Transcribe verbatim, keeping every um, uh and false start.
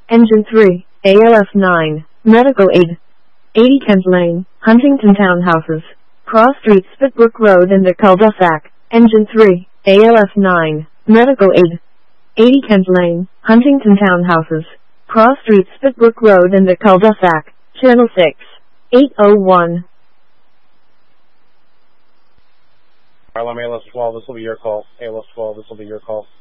Engine three, A L F nine, Medical Aid. eighty Kent Lane, Huntington Townhouses. Cross Street, Spitbrook Road in the cul-de-sac. Engine three, A L F nine, Medical Aid. eighty Kent Lane, Huntington Townhouses. Cross Street, Spitbrook Road in the cul-de-sac. Channel six, eight oh one. Harlem A L S twelve, this will be your call. A L S twelve, this will be your call.